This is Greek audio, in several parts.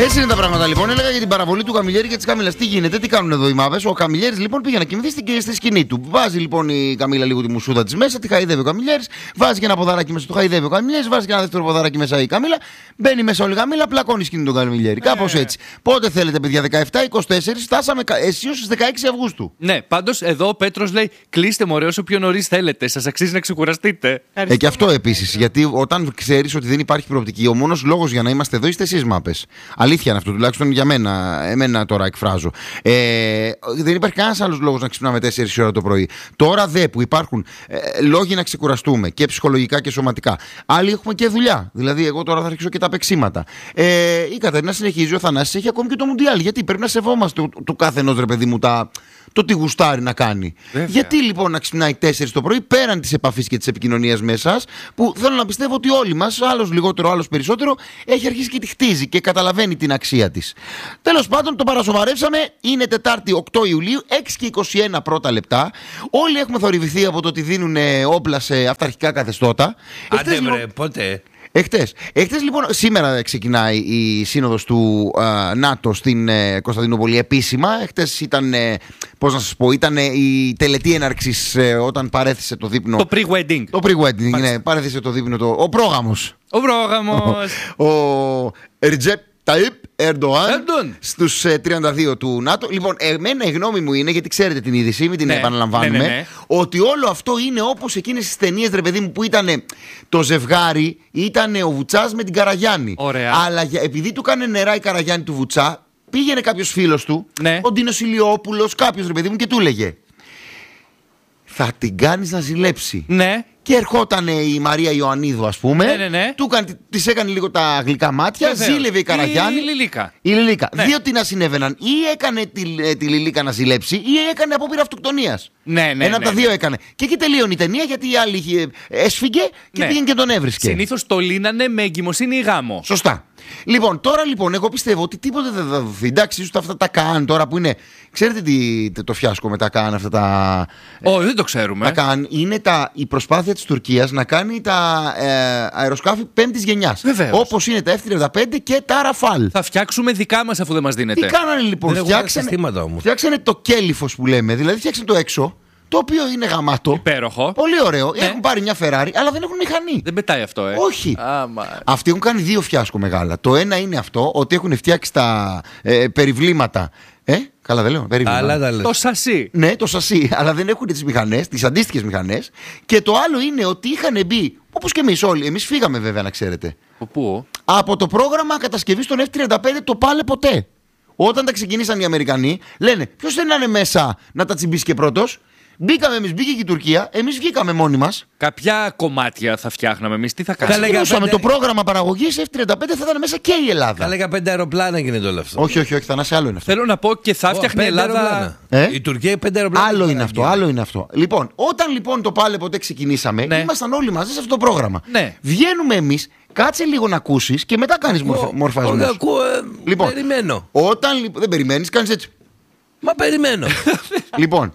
Έτσι είναι τα πράγματα λοιπόν. Έλεγα για την παραβολή του Καμιλιέρη και τη Καμίλα. Τι γίνεται, τι κάνουν εδώ οι μάπες. Ο Καμιλιέρης λοιπόν πήγε να κοιμηθεί στη σκηνή του. Βάζει λοιπόν η Καμίλα λίγο τη μουσούδα τη μέσα, τη χαϊδεύει ο Καμιλιέρης. Βάζει και ένα ποδαράκι μέσα, του χαϊδεύει ο Καμιλιέρης. Βάζει και ένα δεύτερο ποδαράκι μέσα η Καμίλα. Μπαίνει μέσα όλη η Καμίλα, πλακώνει σκηνή τον Καμιλιέρη. Κάπως έτσι. Πότε θέλετε, παιδιά, 17-24, φτάσαμε αισίως στις 16 Αυγούστου. Ναι, πάντως εδώ ο Πέτρος λέει: κλείστε μωρέ όσο πιο νωρίς θέλετε. Σας αξίζει να ξεκουραστείτε. Και αυτό επίσης. Γιατί όταν ξέρεις ότι δεν υπάρχει προοπτική, ο μόνος λόγος για να είμαστε εδώ είστε εσείς μάπες. Αλήθεια είναι αυτό, τουλάχιστον για μένα. Εμένα τώρα εκφράζω. Δεν υπάρχει κανένας άλλος λόγος να ξυπνάμε 4 ώρα το πρωί. Τώρα δε που υπάρχουν λόγοι να ξεκουραστούμε και ψυχολογικά και σωματικά. Άλλοι έχουμε και δουλειά. Δηλαδή, εγώ τώρα θα αρχίσω και τα παίξήματα. Η Κατερίνα συνεχίζει, ο Θανάσης έχει ακόμη και το Μουντιάλ. Γιατί πρέπει να σεβόμαστε του κάθε ενός, ρε παιδί μου, το τι γουστάρει να κάνει. Βέβαια. Γιατί λοιπόν να ξυπνάει 4 το πρωί, πέραν της επαφής και της επικοινωνίας με εσάς, που θέλω να πιστεύω ότι όλοι μας, άλλος λιγότερο, άλλος περισσότερο, έχει αρχίσει και τη χτίζει και καταλαβαίνει την αξία της. Τέλος πάντων, το παρασοβαρεύσαμε. Είναι Τετάρτη 8 Ιουλίου, 6 και 21 πρώτα λεπτά. Όλοι έχουμε θορυβηθεί από το ότι δίνουν όπλα σε αυταρχικά καθεστώτα. Άντε βρε, πότε. Εχθές λοιπόν, σήμερα ξεκινάει η σύνοδος του ΝΑΤΟ στην Κωνσταντινούπολη επίσημα. Εχθές ήταν, πώς να σας πω, ήταν η τελετή έναρξης όταν παρέθεσε το δείπνο. Το pre-wedding. Το pre-wedding, ναι, παρέθεσε το δείπνο, ο πρόγαμος. Ο πρόγαμος. Ο Ριτζέπ Ταΐπ Ερντοάν στους 32 του ΝΑΤΟ. Λοιπόν, εμένα η γνώμη μου είναι, γιατί ξέρετε την είδηση, μην την επαναλαμβάνουμε, ναι. ότι όλο αυτό είναι όπως εκείνες τις ταινίες, ρε παιδί μου, που ήταν το ζευγάρι, ήταν ο Βουτσάς με την Καραγιάννη. Ωραία. Αλλά επειδή του κάνε νερά η Καραγιάννη του Βουτσά, πήγαινε κάποιος φίλος του, ναι, ο Ντίνος Ηλιόπουλος, κάποιος, ρε παιδί μου, και του έλεγε: θα την κάνεις να ζηλέψει. Ναι. Και ερχόταν η Μαρία Ιωαννίδου, ας πούμε. Ναι. Της έκανε λίγο τα γλυκά μάτια. Βεβαίως. Ζήλευε η Καραγιάννη. Η Λιλίκα. Ναι. Δύο τι να συνέβαιναν. Ή έκανε τη Λιλίκα να ζηλέψει, ή έκανε απόπειρα αυτοκτονίας. Ναι. Ένα από τα δύο έκανε. Και εκεί τελείωνε η ταινία, γιατί η άλλη έσφυγε και πήγαινε και τον έβρισκε. Συνήθως το λύνανε με εγκυμοσύνη ή γάμο. Σωστά. Λοιπόν, τώρα λοιπόν, εγώ πιστεύω ότι τίποτε δεν θα δοθεί. Εντάξει, ίσως αυτά τα ΚΑΝ τώρα που είναι. Ξέρετε το φιάσκο με τα ΚΑΝ αυτά τα. Όχι, δεν το ξέρουμε. Τα ΚΑΝ είναι η προσπάθεια της Τουρκίας να κάνει τα αεροσκάφη 5ης γενιάς. Βεβαίως. Όπως είναι τα F-35 και τα Rafale. Θα φτιάξουμε δικά μας αφού δεν μας δίνετε. Τι κάνανε λοιπόν, φτιάξανε το κέλυφος που λέμε, δηλαδή φτιάξανε το έξω. Το οποίο είναι γαμάτο. Υπέροχο. Πολύ ωραίο. Έχουν πάρει μια Ferrari, αλλά δεν έχουν μηχανή. Δεν πετάει αυτό, Όχι. Αυτοί έχουν κάνει δύο φιάσκο μεγάλα. Το ένα είναι αυτό, ότι έχουν φτιάξει τα περιβλήματα. Καλά δεν λέω. Το σασί. Ναι, το σασί. Αλλά δεν έχουν τις μηχανές, τις αντίστοιχες μηχανές. Και το άλλο είναι ότι είχαν μπει, όπως και εμείς όλοι. Εμείς φύγαμε βέβαια, να ξέρετε. Πού? Από το πρόγραμμα κατασκευής των F-35 το πάλε ποτέ. Όταν τα ξεκινήσαν οι Αμερικανοί, λένε ποιος θέλει να είναι μέσα να τα τσιμπήσει και πρώτος. Μπήκαμε εμείς, μπήκε και η Τουρκία, εμείς βγήκαμε μόνοι μας. Κάποια κομμάτια θα φτιάχναμε εμείς, τι θα κάνουμε. Ξεκινούσαμε το πρόγραμμα παραγωγής F-35, θα ήταν μέσα και η Ελλάδα. Θα λέγα 5 αεροπλάνα γίνεται όλο αυτό. Όχι, Θανάση, άλλο είναι αυτό. Θέλω να πω και θα φτιάχνει η Ελλάδα. Η Τουρκία 5 αεροπλάνα. Άλλο είναι αυτό. Λοιπόν, όταν λοιπόν το πάλε ποτέ ξεκινήσαμε, ήμασταν όλοι μαζί σε αυτό το πρόγραμμα. Ναι. Βγαίνουμε εμείς. Κάτσε λίγο να ακούσεις και μετά κάνεις μορφασμούς. Όχι, ακούω, λοιπόν, περιμένω. Δεν περιμένεις, κάνεις έτσι. Μα περιμένω. Λοιπόν,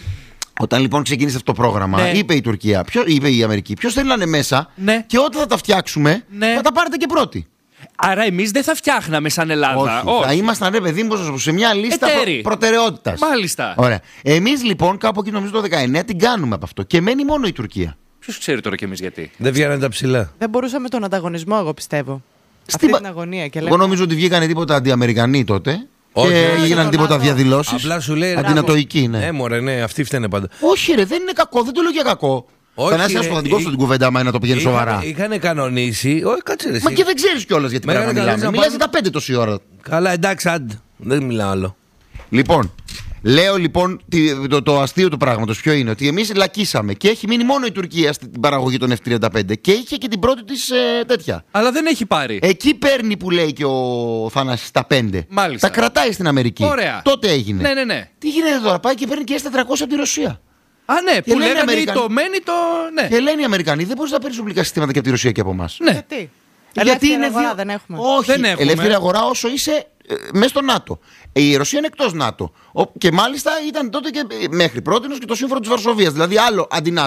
όταν λοιπόν ξεκίνησε αυτό το πρόγραμμα, είπε η Τουρκία, είπε η Αμερική, ποιος θέλει να είναι μέσα, και όταν θα τα φτιάξουμε, θα τα πάρετε και πρώτοι. Άρα εμείς δεν θα φτιάχναμε σαν Ελλάδα. Όχι. Θα ήμασταν, ρε παιδί μου, σε μια λίστα προτεραιότητας. Μάλιστα. Ωραία. Εμείς λοιπόν κάπου εκεί νομίζω το 19 την κάνουμε από αυτό. Και μένει μόνο η Τουρκία. Ποιος ξέρει τώρα κι εμείς γιατί. Δεν βγαίνανε τα ψηλά. Δεν μπορούσαμε τον ανταγωνισμό, εγώ πιστεύω. Αυτή την αγωνία. Και εγώ νομίζω ότι βγήκανε τίποτα αντιαμερικανοί τότε. Και έγιναν τίποτα διαδηλώσεις. Απλά σου λέει. Αντινατοικοί, ναι. Μωρέ, ναι, αυτοί φταίνε πάντα. Όχι, ρε, δεν είναι κακό, δεν το λέω για κακό. Θα να είσαι την κουβέντα, άμα να το πηγαίνει σοβαρά. Είχαν κανονίσει. Όχι, κάτσε ρε. Μα και δεν ξέρεις κιόλας γιατί πρέπει να μιλάμε. Μιλάς για τα 5 τόση ώρα. Καλά, εντάξει, άντε. Δεν μιλάω άλλο. Λοιπόν. Λέω λοιπόν το αστείο του πράγματος ποιο είναι, ότι εμείς λακίσαμε και έχει μείνει μόνο η Τουρκία στην παραγωγή των F-35 και είχε και την πρώτη της τέτοια. Αλλά δεν έχει πάρει. Εκεί παίρνει που λέει και ο Θανάσης τα 5. Μάλιστα. Τα κρατάει στην Αμερική. Ωραία. Τότε έγινε. Ναι. Τι γίνεται τώρα, πάει και παίρνει και S-400 από τη Ρωσία. Α, ναι, που λέγανε το μένει το. Ναι. Και λένε οι Αμερικανοί, δεν μπορείς να παίρνεις οπλικά συστήματα και από τη Ρωσία και από εμάς. Ναι. Γιατί είναι αγορά δεν έχουμε. Όχι, δεν έχουμε. Ελεύθερη αγορά όσο είσαι μέσα στο ΝΑΤΟ. Η Ρωσία είναι εκτός ΝΑΤΟ. Και μάλιστα ήταν τότε και μέχρι πρότινος και το σύμφωνο της Βαρσοβίας. Δηλαδή άλλο αντί ΝΑΤΟ.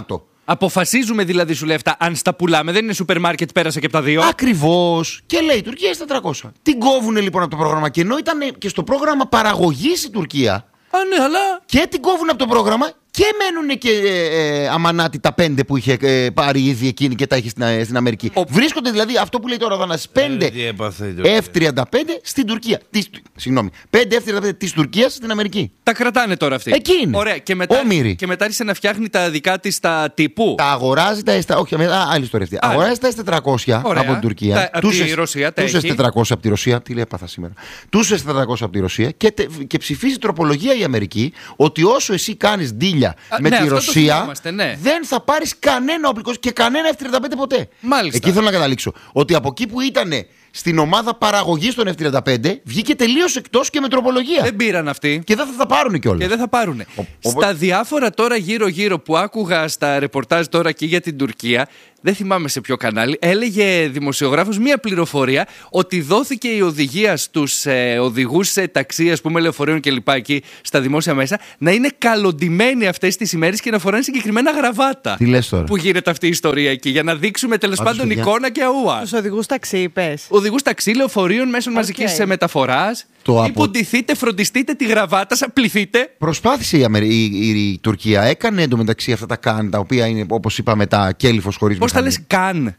Αποφασίζουμε δηλαδή, σου λέει αυτά, αν στα πουλάμε. Δεν είναι σούπερ μάρκετ, πέρασε και από τα δύο. Ακριβώς. Και λέει η Τουρκία στα 400. Την κόβουνε λοιπόν από το πρόγραμμα. Και ενώ ήταν και στο πρόγραμμα παραγωγής η Τουρκία. Α, ναι, αλλά. Και την κόβουν από το πρόγραμμα και μένουν και αμανάτι τα 5 που είχε πάρει ήδη εκείνη και τα έχει στην Αμερική. Βρίσκονται δηλαδή αυτό που λέει τώρα ο Δανάς 5 F-35 στην Τουρκία. Συγγνώμη. 5 F-35 της Τουρκίας στην Αμερική. Τα κρατάνε τώρα αυτοί. Εκεί είναι. Ωραία. Και μετά άρχισε να φτιάχνει τα δικά της τα τύπου. Τα αγοράζει τα S400. Όχι, άλλη ιστορία αυτή. Αγοράζει τα S400 από την Τουρκία. Από τη Ρωσία. Τους S400 από τη Ρωσία. Τι λέει, έπαθα σήμερα. Τους S400 από τη Ρωσία και ψηφίζει τροπολογία η Αμερική ότι όσο εσύ κάνεις ντύλια με τη Ρωσία, δεν θα πάρεις κανένα οπλικό και κανένα F-35 ποτέ. Μάλιστα. Εκεί θέλω να καταλήξω. Ότι από εκεί που ήταν στην ομάδα παραγωγής των F-35 βγήκε τελείως εκτός και με τροπολογία. Δεν πήραν αυτοί. Και δεν θα τα πάρουν κιόλας. Και δεν θα πάρουν. Στα διάφορα τώρα γύρω-γύρω που άκουγα στα ρεπορτάζ τώρα και για την Τουρκία, δεν θυμάμαι σε ποιο κανάλι, έλεγε δημοσιογράφος μία πληροφορία ότι δόθηκε η οδηγία στους οδηγούς ταξί, ας πούμε, λεωφορείων κλπ. Εκεί στα δημόσια μέσα, να είναι καλοντημένοι αυτές τις ημέρες και να φοράνε συγκεκριμένα γραβάτα. Τι λες τώρα? Που γίνεται αυτή η ιστορία εκεί, για να δείξουμε τέλος πάντων εικόνα και αούα. Τους οδηγούς ταξί, είπες. Οδηγούς ταξί, λεωφορείων, μέσων μαζικής μεταφοράς. Ή ντυθείτε, φροντιστείτε τη γραβάτα σας, πληθείτε. Προσπάθησε η Τουρκία, έκανε εντωμεταξύ αυτά τα καν, τα οποία είναι όπως είπαμε τα κέλυφος χωρίς μηχανή. Πώς τα λες καν?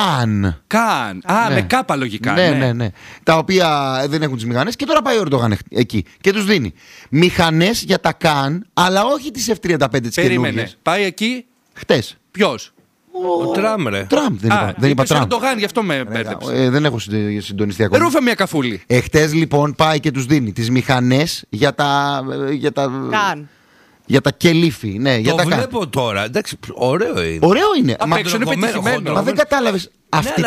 Καν. Α, ναι. Με κάπα λογικά. Ναι. Τα οποία δεν έχουν τις μηχανές και τώρα πάει ο Ερντογάν εκεί και τους δίνει μηχανές για τα καν, αλλά όχι τις F-35 τις καινούργιες. Πάει εκεί. Χτες. Ποιος? Ο Τραμπ, ρε. Δεν είπα Τραμπ. Ερντογάν, γι' αυτό με μπέρδεψε. Δεν έχω συντονιστεί ακόμα. Ρούφα μια καφούλη. Εχθές λοιπόν πάει και τους δίνει τις μηχανές για τα. Καν. Για τα κελίφη, ναι. Το βλέπω τώρα. Εντάξει, ωραίο είναι. Ωραίο είναι. Απ' έξω είναι πετυχημένο. Μα δεν κατάλαβες. Αυτοί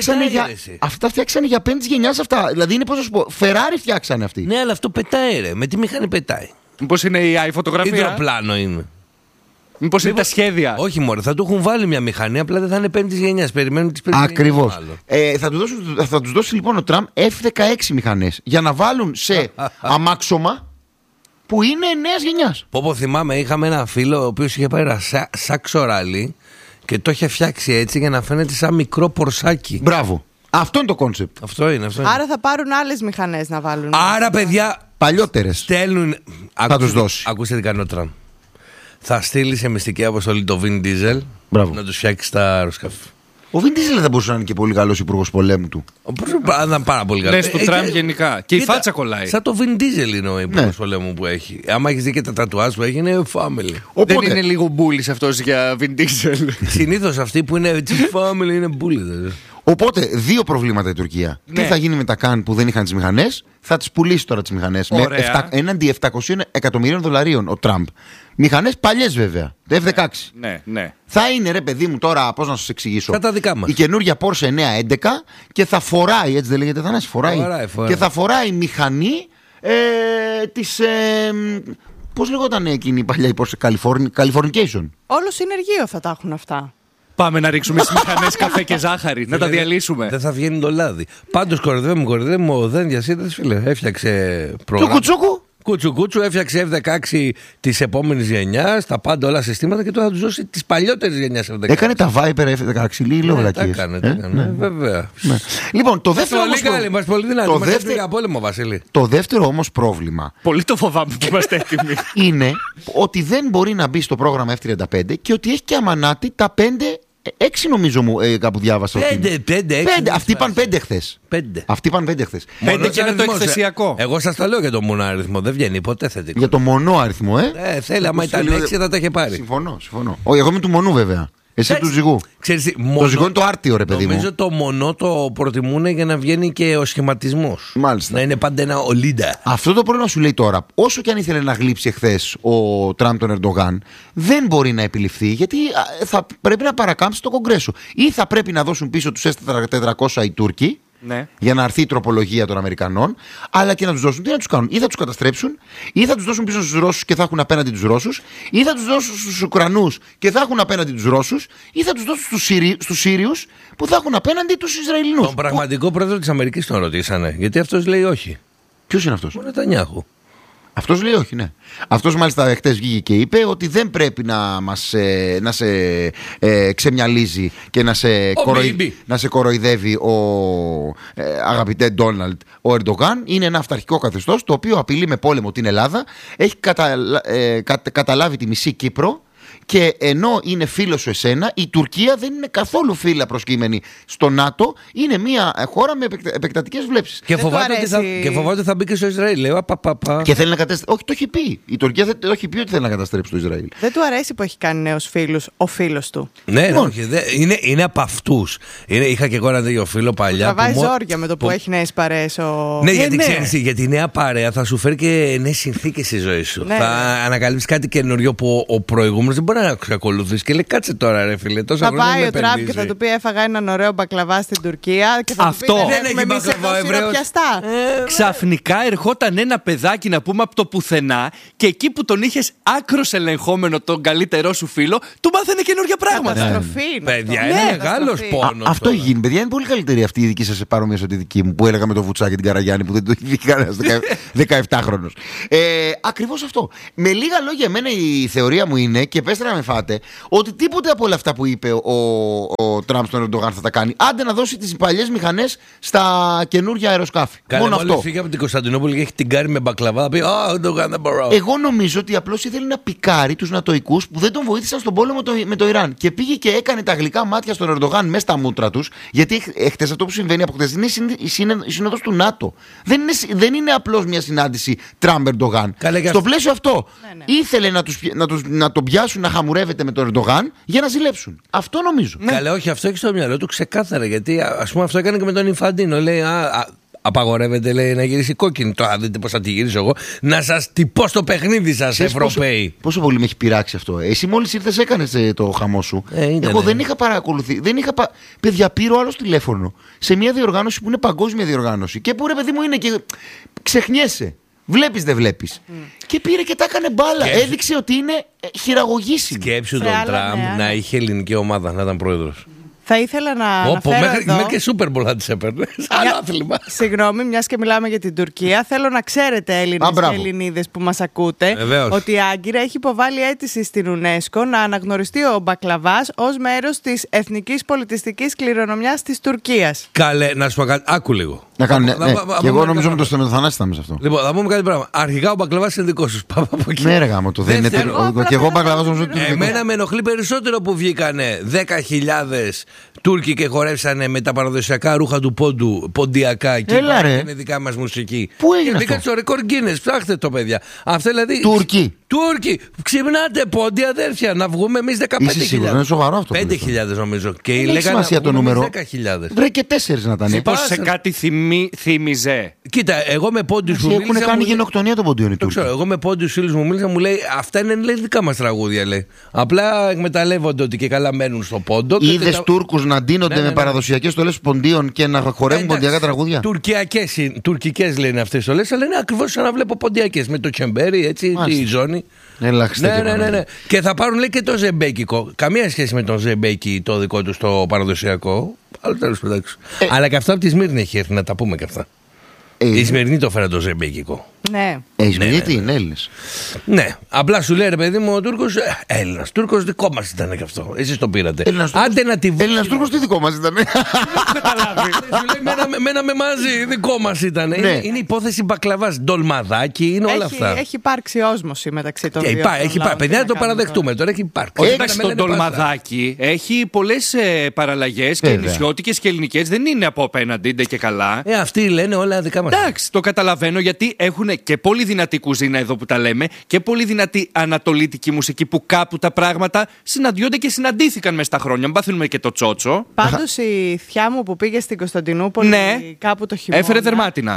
τα φτιάξανε για πέμπτης γενιάς αυτά. Δηλαδή είναι, πώς να σου πω, Φεράρι φτιάξανε αυτοί. Ναι, αλλά αυτό πετάει, ρε. Με τι μηχανή πετάει? Μήπως είναι η φωτογραφία? Υδροπλάνο είναι. Μήπως είναι τα σχέδια? Όχι, μωρέ, θα του έχουν βάλει μια μηχανή, απλά δεν θα είναι πέμπτης γενιάς. Περιμένουν τις πέμπτης γενιάς. Ακριβώς. Θα τους δώσει λοιπόν ο Τραμπ F-16 μηχανές για να βάλουν σε αμάξωμα που είναι νέας γενιάς. Πω θυμάμαι, είχαμε ένα φίλο ο οποίος είχε πάρει ένα σάξο ράλι και το είχε φτιάξει έτσι για να φαίνεται σαν μικρό πορσάκι. Μπράβο. Αυτό είναι το κόνσεπτ. Αυτό είναι. Άρα θα πάρουν άλλες μηχανές να βάλουν. Άρα, παιδιά, παλιότερες στέλνουν. Θα τους δώσει. Ακούστε τι κάνει ο Τραμπ. Θα στείλει σε μυστική αποστολή το Vin Diesel να τους φτιάξει τα αεροσκάφη. Ο Vin Diesel δεν μπορούσε να είναι και πολύ καλός υπουργός πολέμου του. Να είναι πάρα πολύ καλός. Ναι, στο Τραμπ γενικά. Και η φάτσα κολλάει. Σαν το Vin Diesel είναι ο υπουργός πολέμου που έχει. Άμα έχεις δει και τα τατουάζ που έχει, είναι family. Δεν είναι λίγο μπούλης αυτός για Vin Diesel? Συνήθως αυτοί που είναι family είναι μπούλες. Οπότε, δύο προβλήματα η Τουρκία. Τι θα γίνει με τα καν που δεν είχαν τις μηχανές? Θα τις πουλήσει τώρα τις μηχανές. Έναντι 700 εκατομμυρίων δολαρίων ο Τραμπ. Μηχανές παλιές βέβαια. Το F-16. Ναι. Θα είναι, ρε παιδί μου, τώρα, πώς να σας εξηγήσω. Θα τα δικά μας. Η καινούργια Porsche 911 και θα φοράει, έτσι δεν λέγεται, Θανάση, φοράει. Και θα φοράει μηχανή της. Πώς λεγόταν εκείνη η παλιά η Porsche? Californication. Όλο συνεργείο θα τα έχουν αυτά. Πάμε να ρίξουμε στις μηχανές καφέ και ζάχαρη, να τα διαλύσουμε. Δεν θα βγαίνει το λάδι. Πάντως κορυδεύει μου ο Δέν Διασίδας, φίλε. Έφτιαξε πρόγραμμα. Κουτσουκούτσου, έφτιαξε F-16 της επόμενης γενιάς, τα πάντα όλα συστήματα και τώρα θα τους δώσει τις παλιότερες γενιάς F-16. Έκανε τα Viper F-16, λίγο βλακίες. Τα έκανε, βέβαια. Λοιπόν, το δεύτερο όμως. Είμαστε πολύ δυνατοί. Το δεύτερο όμως πρόβλημα. Πολύ το φοβάμαι που είμαστε έτοιμοι. Είναι ότι δεν μπορεί να μπει στο πρόγραμμα F-35 και ότι έχει και αμανάτι τα 5. 6 νομίζω μου κάπου διάβασα. 5. Αυτοί είπαν 5 χθες. 5 και είναι το εκθεσιακό. Εγώ σας τα λέω για το μονό αριθμό. Δεν βγαίνει ποτέ θετικό. Για το μονό αριθμό, θέλει, άμα ήταν 6 θα τα είχε πάρει. Συμφωνώ. Όχι, εγώ είμαι του μονού βέβαια. Εσύ του ζυγού. Το ζυγό είναι το άρτιο, ρε παιδί μου. Νομίζω το μονό το προτιμούν για να βγαίνει και ο σχηματισμός. Μάλιστα. Να είναι πάντα ένα ολίντα. Αυτό το πρόβλημα σου λέει τώρα. Όσο και αν ήθελε να γλύψει εχθές ο Τραμπ τον Ερντογάν, δεν μπορεί να επιληφθεί γιατί θα πρέπει να παρακάμψει το Κογκρέσο. Ή θα πρέπει να δώσουν πίσω τους S-400 οι Τούρκοι. Ναι. Για να έρθει η τροπολογία των Αμερικανών, αλλά και να τους δώσουν. Τι να τους κάνουν? Ή θα τους καταστρέψουν, ή θα τους δώσουν πίσω στους Ρώσους και θα έχουν απέναντι τους Ρώσους, ή θα τους δώσουν στους Ουκρανούς και θα έχουν απέναντι τους Ρώσους, ή θα τους δώσουν στους Σύριους που θα έχουν απέναντι τους Ισραηλινούς. Τον πραγματικό πρόεδρο της Αμερικής τον ρωτήσανε, γιατί αυτός λέει όχι. Ποιος είναι αυτός? Ο Νετανιάχου. Αυτός λέει όχι, ναι. Αυτός μάλιστα χτες βγήκε και είπε ότι δεν πρέπει να σε ξεμιαλίζει και να σε κοροϊδεύει ο αγαπητέ Ντόναλντ ο Ερντογάν. Είναι ένα αυταρχικό καθεστώς το οποίο απειλεί με πόλεμο την Ελλάδα. Έχει καταλάβει τη μισή Κύπρο. Και ενώ είναι φίλο σου εσένα, η Τουρκία δεν είναι καθόλου φίλα προσκύμενη στο ΝΑΤΟ. Είναι μια χώρα με επεκτατικές βλέψεις. Και φοβάται ότι θα μπει και στο Ισραήλ. Λέω, και θέλει να καταστρέψει. Όχι, το έχει πει. Η Τουρκία το έχει πει ότι θέλει να καταστρέψει το Ισραήλ. Δεν του αρέσει που έχει κάνει νέους φίλους ο φίλος του. Ναι, όχι. Είναι από αυτούς. Είχα και εγώ ένα τέτοιο φίλο παλιά. Θα βάζει ζόρια με το που έχει νέες παρέες. Ναι, γιατί ξέρεις, γιατί η νέα παρέα θα σου φέρει και νέες συνθήκες στη ζωή σου. Θα ανακαλύψεις κάτι καινούριο που ο προηγούμενος δεν μπορεί να ακολουθήσει και λέει κάτσε τώρα ρε φίλε. Θα πάει ο Τραμπ και θα του πει έφαγα έναν ωραίο μπακλαβά στην Τουρκία και θα αυτό του πει δεν έχουμε μπακλαβά σιροπιαστά. Ξαφνικά ερχόταν ένα παιδάκι να πούμε από το πουθενά και εκεί που τον είχες άκρος ελεγχόμενο τον καλύτερό σου φίλο του μάθαινε καινούργια πράγματα. Καταστροφή. Παιδιά, είναι μεγάλος πόνος. Αυτό έχει γίνει, παιδιά. Είναι πολύ καλύτερη αυτή η δική σας παρόμοια στη δική μου που έλεγα με το Βουτσάκι την Καραγιάννη που δεν το είχε δει κανένας 17χρονος. Ακριβώς αυτό. Με λίγα λόγια, εμένα η θεωρία μου είναι και πέστε να με φάτε ότι τίποτε από όλα αυτά που είπε ο Τραμπ στον Ερντογάν θα τα κάνει. Άντε να δώσει τις παλιές μηχανές στα καινούργια αεροσκάφη. Μόνο αυτό. Φύγει από την Κωνσταντινούπολη και έχει την κάρει με μπακλαβά. Θα πει Ερντογάν δεν μπορώ. Εγώ νομίζω ότι απλώς ήθελε να πικάρει τους Νατοικούς που δεν τον βοήθησαν στον πόλεμο με το Ιράν. Και πήγε και έκανε τα γλυκά μάτια στον Ερντογάν μέσα στα μούτρα τους. Γιατί χτες αυτό που συμβαίνει από χτες είναι η σύνοδος του ΝΑΤΟ. Δεν είναι απλώς μια συνάντηση Τραμπ-Ερντογάν. Στο πλαίσιο αυτό ήθελε να τον πιάσουν να χαμουρεύεται με τον Ερντογάν για να ζηλέψουν. Αυτό νομίζω. Καλέ, όχι, αυτό έχει στο μυαλό του ξεκάθαρα. Γιατί ας πούμε αυτό έκανε και με τον Ινφαντίνο. Λέει, απαγορεύεται λέει, να γυρίσει κόκκινη. Τώρα δείτε πώς θα τη γυρίσω εγώ. Να σας τυπώ στο παιχνίδι σας, Ευρωπαίοι. Πόσο πολύ με έχει πειράξει αυτό. Εσύ μόλις ήρθες έκανες το χαμό σου. Εγώ δεν είχα παρακολουθεί. Παιδιά, πήρε ο άλλος τηλέφωνο σε μια διοργάνωση που είναι παγκόσμια διοργάνωση. Και που ρε παιδί μου είναι και ξεχνιέσαι. Βλέπεις, δεν βλέπεις. Και πήρε και τα έκανε μπάλα. Έδειξε ότι είναι χειραγωγήσιμο. Σκέψου τον Τραμπ να είχε ελληνική ομάδα, να ήταν πρόεδρος. Θα ήθελα να αναφέρω εδώ... Μέχρι και Super Bowl θα τις έπαιρνε. Άλλο άθλημα. Συγγνώμη, μιας και μιλάμε για την Τουρκία, θέλω να ξέρετε Έλληνες και Ελληνίδες που μας ακούτε ότι η Άγκυρα έχει υποβάλει αίτηση στην UNESCO να αναγνωριστεί ο μπακλαβάς ως μέρος της εθνικής πολιτιστικής κληρονομιάς της Τουρκίας. Καλέ, να σου πω κάτι. Άκου λίγο. Να κάνουν, και εγώ νομίζω με το Στενοθανάση θα είμαι σε αυτό. Λοιπόν, θα πούμε κάτι πράγμα. Αρχικά ο μπακλαβάς είναι δικό σου. Πάμε από εκεί. Ναι, ρε γάμο, το δεν είναι. Και εγώ μπακλαβάς νομίζω ότι. Εμένα με ενοχλεί περισσότερο που βγήκανε 10.000 Τούρκοι και χορεύσανε με τα παραδοσιακά ρούχα του πόντου, ποντιακά και είναι δικά μας μουσική. Πού έγινε αυτό? Μπήκαν στο ρεκόρ Guinness, ψάχτε το παιδιά. Αυτό δηλαδή. Τούρκοι, ξυπνάτε πόντι αδέρφια, να βγούμε εμείς 15.000. Είσαι σίγουρος, είναι σοβαρό αυτό? 5.000 νομίζω. Και λέγανε σημασία το νούμερο. 10.000. Βρε και 4 να ήταν. Μήπως σε κάτι θύμιζε? Κοίτα, εγώ με πόντιους μου μίλησα. Έχουν κάνει γενοκτονία των ποντιών οι Τούρκοι. Εγώ με πόντιους φίλους μου μίλησα, μου λέει αυτά είναι λέει, δικά μας τραγούδια. Λέει. Απλά εκμεταλλεύονται ότι και καλά μένουν στο πόντο. Είδες Τούρκους να ντύνονται με παραδοσιακές στολές ποντίων και να χορεύουν ποντιακά τραγούδια? Τουρκικές λένε αυτές τις στολές, αλλά είναι ακριβώς σαν να βλέπω ποντιακές με το τσεμπέρι, έτσι, τη ζώνη. Ναι. Και θα πάρουν λέει και το ζεμπέκικο. Καμία σχέση με τον ζεμπέκι το δικό του το παραδοσιακό. Αλλά και αυτό από τη Σμύρνη έχει έρθει, να τα πούμε και αυτά. Η Σμυρνή το φέρα το ζεμπέκικο. Ναι. Η Σμυρνή τι είναι, Έλληνες? Ναι, απλά σου λέει ρε παιδί μου ο Τούρκος Έλληνας. Τούρκος δικό μας ήταν και αυτό. Εσείς το πήρατε. Άντε να τη βγει. Έλληνας Τούρκος τι δικό μας ήταν? Σου λέει μέναμε μαζί, δικό μας ήταν. Είναι υπόθεση μπακλαβάς, ντολμαδάκι, είναι όλα αυτά. Έχει υπάρξει όσμωση μεταξύ των δύο. Έχει υπάρξει. Παιδιά να το παραδεχτούμε τώρα, έχει υπάρξει. Το ντολμαδάκι έχει πολλές παραλλαγές και νησιώτικες και ελληνικές. Δεν είναι από απέναντι, ντε και καλά. Αυτοί λένε όλα δικά μας. Εντάξει, το καταλαβαίνω γιατί έχουν και πολύ δυνατή κουζίνα εδώ που τα λέμε και πολύ δυνατή ανατολίτικη μουσική που κάπου τα πράγματα συναντιόνται και συναντήθηκαν μες στα χρόνια. Μπαθαίνουμε και το τσότσο. Πάντως η θιά μου που πήγε στην Κωνσταντινούπολη κάπου το χειμώνα. Έφερε δερμάτινα.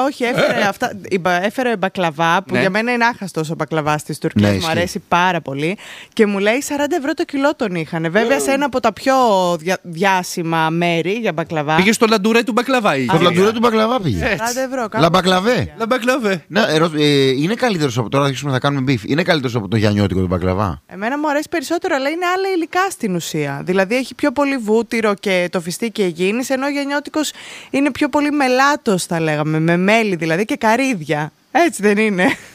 Έφερε μπακλαβά που για μένα είναι άχαστος ο μπακλαβάς της Τουρκίας. Μου αρέσει πάρα πολύ. Και μου λέει 40 ευρώ το κιλό τον είχαν. Βέβαια σε ένα από τα πιο διάσημα μέρη για μπακλαβά. Πήγε στο λαντουρέ του μπακλαβά. Στο λαντουρέ του μπακλαβά πήγε. 40 ευρώ. Λαμπακλαβέ. Είναι καλύτερος από τώρα, θα κάνουμε μπιφ. Είναι καλύτερος από το γιαννιώτικο του μπακλαβά? Εμένα μου αρέσει περισσότερο, αλλά είναι άλλα υλικά στην ουσία. Δηλαδή έχει πιο πολύ βούτυρο και το φιστίκι εγγύνης, ενώ ο γιαννιώτικος είναι πιο πολύ μελάτος, θα λέγαμε, με μέλι δηλαδή και καρύδια. Έτσι δεν είναι?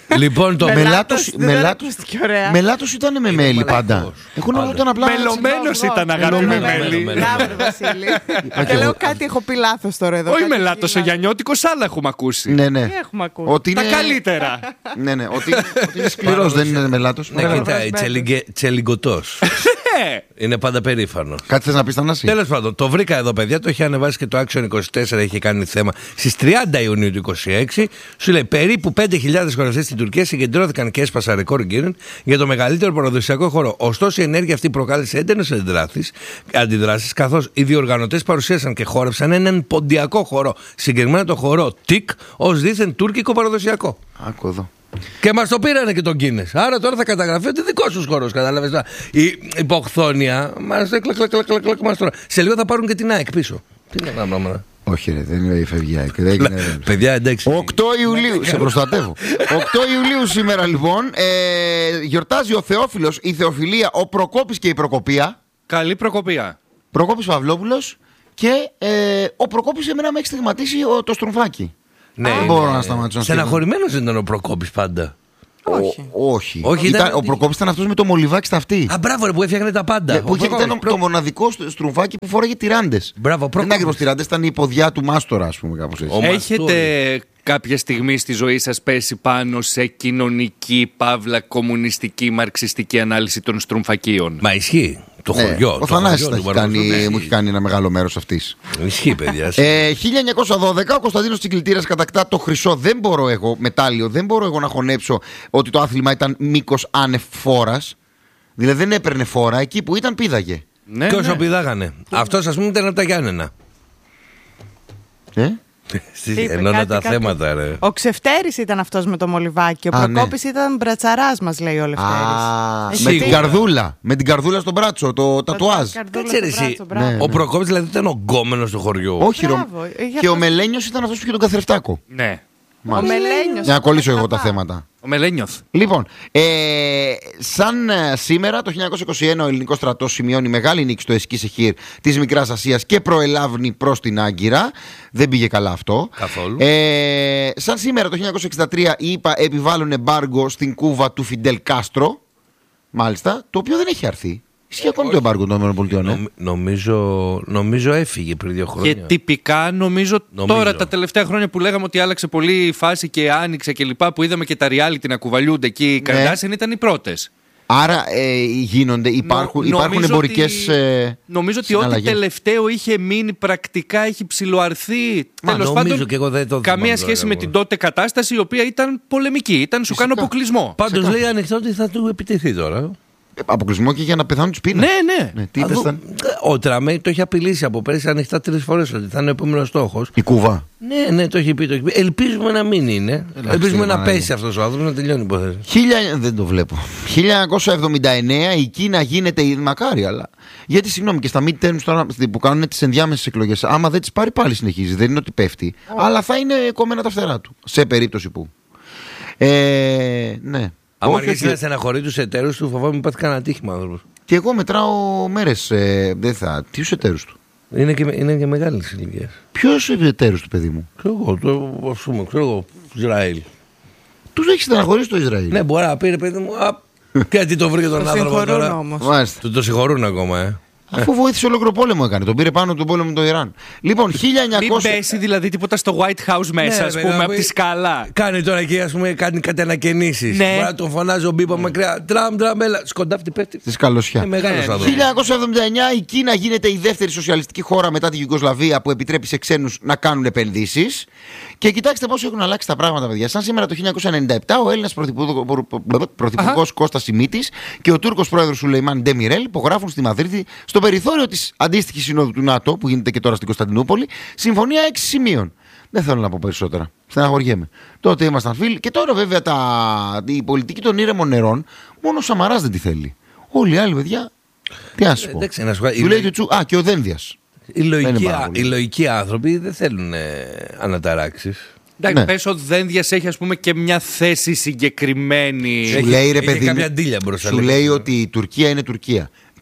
Λοιπόν, το μελάτος ήταν με μέλι πάντα. Εγώ νομίζω ήταν απλά. Μελωμένος ήταν, αγάπη με μέλι. Βασίλη. Και λέω κάτι, έχω πει λάθος τώρα εδώ. Όχι μελάτος, ο Γιαννιώτικος άλλα έχουμε ακούσει. Ναι, ναι. Τα καλύτερα. Ναι, ναι. Ότι είναι σκληρός, δεν είναι μελάτος. Ναι, κοιτάει, τσελιγκωτός. Είναι πάντα περήφανο. Κάτι θες να πεις, Θανάση? Τέλος πάντων, το βρήκα εδώ, παιδιά. Το είχε ανεβάσει και το Action 24, είχε κάνει θέμα στις 30 Ιουνίου του 2026. Σου λέει περίπου 5.000 χορευτές στην Τουρκία συγκεντρώθηκαν και έσπασαν ρεκόρ γκίνεν για το μεγαλύτερο παραδοσιακό χορό. Ωστόσο, η ενέργεια αυτή προκάλεσε έντονες αντιδράσεις, καθώς οι διοργανωτές παρουσίασαν και χόρεψαν έναν ποντιακό χορό. Συγκεκριμένα το χορό TIK ως δίθεν τουρκικό παραδοσιακό. Άκου εδώ. Και μας το πήρανε και τον Guinness. Άρα τώρα θα καταγραφεί ότι δικό σου χορός. Κατάλαβες. Η υποχθόνια μας κλακ τώρα. Σε λίγο θα πάρουν και την ΑΕΚ πίσω. Τι είναι αυτά πράγματα? Όχι, ρε, δεν είναι η φευγιά. Παιδιά, εντάξει. 8 Ιουλίου, σε προστατεύω. 8 Ιουλίου σήμερα λοιπόν γιορτάζει ο Θεόφιλος, η Θεοφιλία, ο Προκόπης και η Προκοπία. Καλή Προκοπία. Προκόπης Παυλόπουλος και ο Προκόπης εμένα με έχει στιγματίσει το στρομφάκι. Ναι, δεν μπορώ να σταματήσω. Στεναχωρημένος δεν ήταν ο Προκόπης πάντα? Όχι. Ο Προκόπης ήταν αυτός με το μολυβάκι στα αυτή. Α, μπράβο, που έφτιαχνε τα πάντα. Που ήταν το μοναδικό στρομφάκι που φόραγε τυράντες. Μπράβο, δεν ήταν ακριβώς τυράντες, ήταν η ποδιά του μάστορα, ας πούμε, κάπως έτσι. Έχετε κάποια στιγμή στη ζωή σας πέσει πάνω σε κοινωνική, παύλα, κομμουνιστική, μαρξιστική ανάλυση των στρομφακίων? Μα ισχύει. Το χωριό. Ο Θανάσης μου έχει κάνει ένα μεγάλο μέρος αυτής. Ισχύει, παιδιά. 1912 ο Κωνσταντίνος Τσικλητήρας κατακτά το χρυσό. Δεν μπορώ εγώ, μετάλλιο, δεν μπορώ εγώ να χωνέψω ότι το άθλημα ήταν μήκος άνευ φόρας. Δηλαδή δεν έπαιρνε φόρα, εκεί που ήταν πήδαγε. Ναι, και όσο πηδάγανε. Αυτός, ας πούμε, ήταν από τα Γιάννενα. Ενώνω τα θέματα, ρε. Ο Ξεφτέρης ήταν αυτός με το μολυβάκι. Ο Προκόπης ήταν μπρατσαράς, μας λέει ο Λευτέρης. Με την καρδούλα. Με την καρδούλα στο μπράτσο, το τατουάζ. Κάτσε εσύ. Ο Προκόπης δηλαδή ήταν ο γκόμενος του χωριού. Όχι, και ο Μελένιος ήταν αυτός που είχε τον καθρεφτάκο. Ναι. Ο Μελένιος. Για να κολλήσω εγώ τα θέματα. Ο Μελένιος. Λοιπόν, σαν σήμερα το 1921 ο ελληνικός στρατός σημειώνει μεγάλη νίκη στο Εσκίσεχήρ της Μικράς Ασίας και προελάβνει προς την Άγκυρα. Δεν πήγε καλά αυτό. Καθόλου. Σαν σήμερα το 1963 οι ΗΠΑ επιβάλλουν εμπάργκο στην Κούβα του Φιντέλ Κάστρο. Μάλιστα, το οποίο δεν έχει αρθεί. Ισχύει ακόμη το εμπάργκο των ΗΠΑ. Νομίζω έφυγε πριν 2 χρόνια. Και τυπικά νομίζω τώρα τα τελευταία χρόνια που λέγαμε ότι άλλαξε πολύ η φάση και άνοιξε και λοιπά, που είδαμε και τα reality να κουβαλιούνται εκεί, οι Καρντάσιαν ήταν οι πρώτες. Άρα υπάρχουν εμπορικές. Νομίζω ότι ό,τι τελευταίο είχε μείνει πρακτικά έχει ψιλοαρθεί. Τέλος πάντων, και εγώ δεν το καμία σχέση με την τότε κατάσταση, η οποία ήταν πολεμική. Ήταν σου κάνω αποκλεισμό. Πάντως λέει ανοιχτό ότι θα του επιτεθεί τώρα. Αποκλεισμό και για να πεθάνουν τους πείνες. Ναι. Τι είπες? Ο Τραμέι το έχει απειλήσει από πέρυσι ανοιχτά 3 φορές ότι θα είναι ο επόμενος στόχος. Η Κούβα. Ναι, το έχει πει. Ελπίζουμε να μην είναι. Ελπίζουμε να πέσει αυτός ο άνθρωπος, να τελειώνει η υπόθεση. Δεν το βλέπω. 1979 η Κίνα γίνεται. Μακάρι, αλλά. Γιατί συγγνώμη, και στα midterms τώρα που κάνουν τις ενδιάμεσες εκλογές, άμα δεν τις πάρει πάλι συνεχίζει. Δεν είναι ότι πέφτει. Αλλά θα είναι κομμένα τα φτερά του. Σε περίπτωση που. Ναι. Αν αρχίσει να στεναχωρεί τους εταίρους του, φοβάμαι πάθει κανένα τύχημα άνθρωπος. Και εγώ μετράω μέρες. Δεν θα. Τι τους εταίρους του? Είναι και μεγάλης ηλικίας. Ποιος είναι εταίρους του, παιδί μου? Ξέρω εγώ, Ισραήλ. Τους έχει στεναχωρήσει το Ισραήλ. Ναι, μπορεί να πει, ρε παιδί μου, γιατί το βρήκε τον άνθρωπο τώρα. Το συγχωρούν ακόμα, Αφού βοήθησε ολόκληρο πόλεμο έκανε. Τον πήρε πάνω τον πόλεμο το Ιράν. Λοιπόν, 1900. Μην πέσει δηλαδή τίποτα στο White House μέσα, ας πούμε, από τη σκάλα. Κάνει τώρα εκεί, ας πούμε, κάνει κάτι ανακαινήσεις. Ναι. Μπορεί να τον φωνάζει ο Μπίπα μακριά. Τραμπ, έλα. Σκοντάφτη πέφτει. Τη καλωσιά. 1979 η Κίνα γίνεται η δεύτερη σοσιαλιστική χώρα μετά τη Γιουγκοσλαβία που επιτρέπει σε ξένους να κάνουν επενδύσεις. Και κοιτάξτε πώς έχουν αλλάξει τα πράγματα, παιδιά. Σαν σήμερα το 1997 ο Έλληνας πρωθυπουργός Κώστας Σιμίτης και ο Τούρκος πρόεδρος Σουλεϊμάν Ντεμιρέλ υπογράφουν στη Μαδρίτη, στο περιθώριο της αντίστοιχης συνόδου του ΝΑΤΟ, που γίνεται και τώρα στην Κωνσταντινούπολη, συμφωνία 6 σημείων. Δεν θέλω να πω περισσότερα. Στεναχωριέμαι. Τότε ήμασταν φίλοι. Και τώρα, βέβαια, η πολιτική των ήρεμων νερών, μόνο ο Σαμαράς δεν τη θέλει. Όλοι οι άλλοι, παιδιά. Τι να σου πω. Του λέει και ο Δένδιας. Οι λογικοί άνθρωποι δεν θέλουν αναταράξεις. Εντάξει, πες ότι Δένδιας έχει, ας πούμε, και μια θέση συγκεκριμένη. Σου λέει, ρε παιδί, κάποια ντύλια μπροστά. Σου λέει ότι η Τουρκία είναι Τουρκία.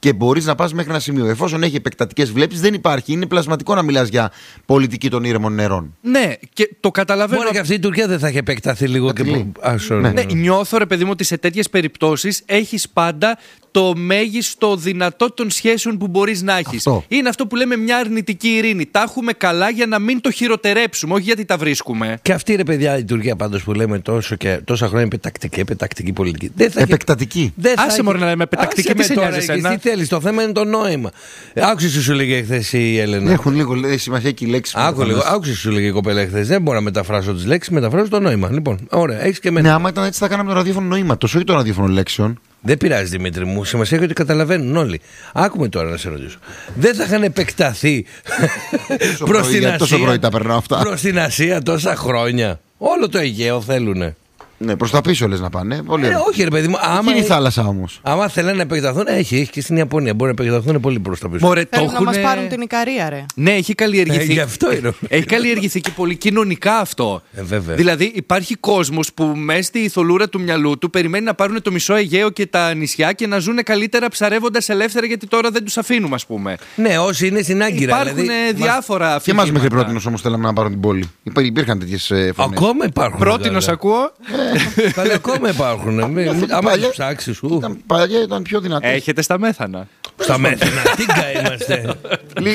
και μπορείς να πας μέχρι ένα σημείο. Εφόσον έχει επεκτατικές βλέψεις, δεν υπάρχει. Είναι πλασματικό να μιλάς για πολιτική των ήρεμων νερών. Ναι, και το καταλαβαίνω. Μόνο και αυτή η Τουρκία δεν θα έχει επεκταθεί λίγο και ναι, νιώθω, ρε παιδί μου, ότι σε τέτοιες περιπτώσεις έχεις πάντα το μέγιστο δυνατό των σχέσεων που μπορείς να έχεις. Είναι αυτό που λέμε μια αρνητική ειρήνη. Τα έχουμε καλά για να μην το χειροτερέψουμε, όχι γιατί τα βρίσκουμε. Και αυτή, ρε παιδιά, η Τουρκία πάντως που λέμε τόσα χρόνια επεκτακτική πολιτική. Επεκτατική. Άσε μωρέ να λέμε επεκτακτική, με νοιάζει εσένα. Τι θέλεις, το θέμα είναι το νόημα. Άκουσες σου λέγε χθες η Έλενα. Έχουν λίγο σημασία και οι λέξεις. Άκουσες σου λέγε η κοπέλα χθες. Δεν μπορώ να μεταφράσω τις λέξεις, μεταφράζω το νόημα. Λοιπόν, ωραία, έχεις και ναι, άμα ήταν έτσι θα κάναμε το ραδιόφωνο νοήματος, όχι το ραδιόφωνο λέξεων. Δεν πειράζει, Δημήτρη μου. Σημασία έχει ότι καταλαβαίνουν όλοι. Άκουμε τώρα να σε ρωτήσω. Δεν θα είχαν επεκταθεί προς την Ασία τόσα χρόνια? Όλο το Αιγαίο θέλουνε. Ναι, προς τα πίσω λες να πάνε. Όχι, ρε παιδί μου. Είναι η θάλασσα όμως. Άμα θέλουν να επεκταθούν, έχει και στην Ιαπωνία. Μπορεί να επεκταθούν πολύ προς τα πίσω. Θέλουν να μας πάρουν την Ικαρία, ρε. Ναι, έχει καλλιεργηθεί. Γι' αυτό είναι. Έχει καλλιεργηθεί και πολύ κοινωνικά αυτό. Βέβαια. Δηλαδή, υπάρχει κόσμος που μέσα στη θολούρα του μυαλού του περιμένει να πάρουν το μισό Αιγαίο και τα νησιά και να ζουν καλύτερα ψαρεύοντας ελεύθερα, γιατί τώρα δεν τους αφήνουμε, ας πούμε. Ναι, όσοι είναι στην Άγκυρα. Υπάρχουν διάφορα αφήγηματα. Και εμάς μέχρι πρότινος όμως θέλαμε να πάρουν την πόλη. Υπήρχαν τέτοιες φωνές. Ακόμα υπάρχουν. Πρότινος ακούω. Καλά, ακόμα υπάρχουν. Άμα τους ψάξεις σου. Παλιά ήταν πιο δυνατό. Έχετε στα μέθανα. Στα μέθανα. Τι είμαστε.